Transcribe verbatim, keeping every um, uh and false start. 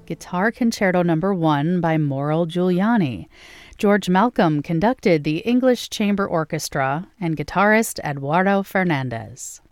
Guitar Concerto Number one by Mauro Giuliani. George Malcolm conducted the English Chamber Orchestra, and guitarist Eduardo Fernandez.